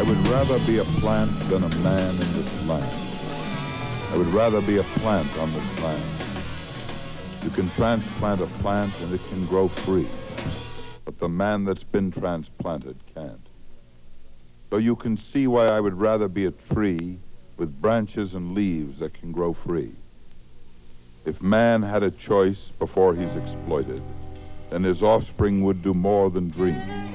I would rather be a plant than a man in this land. I would rather be a plant on this land. You can transplant a plant and it can grow free, but the man that's been transplanted can't. So you can see why I would rather be a tree with branches and leaves that can grow free. If man had a choice before he's exploited, then his offspring would do more than dream.